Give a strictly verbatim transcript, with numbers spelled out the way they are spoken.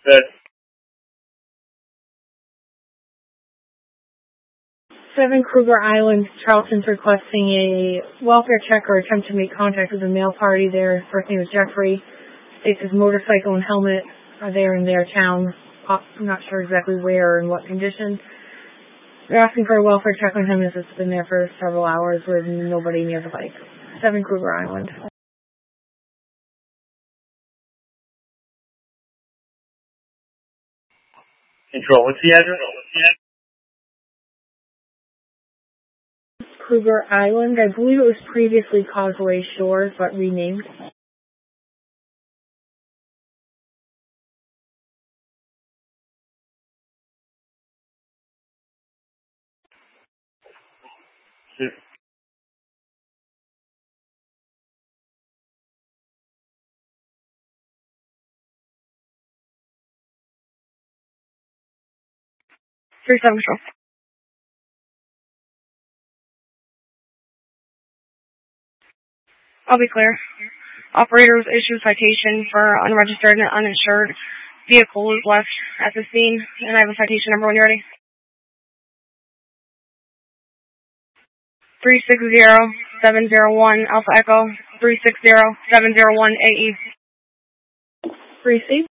Good. Seven Kruger Island, Charlton's requesting a welfare check or attempt to make contact with a male party there. First name is Jeffrey. States his motorcycle and helmet are there in their town. I'm not sure exactly where or in what condition. They're asking for a welfare check on him as it's been there for several hours with nobody near the bike. Seven Kruger Island. Control, what's the address? Kruger Island. I believe it was previously Causeway Shores, but renamed. Shoot. three seven Control. I'll be clear. Operator was issued a citation for unregistered and uninsured vehicle was left at the scene, and I have a citation number when you're ready. three six zero seven zero one Alpha Echo, three six zero seven zero one A E. three C.